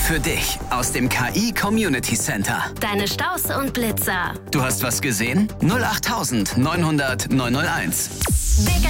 Für dich aus dem KI Community Center. Deine Staus und Blitzer. Du hast was gesehen? 08900 901.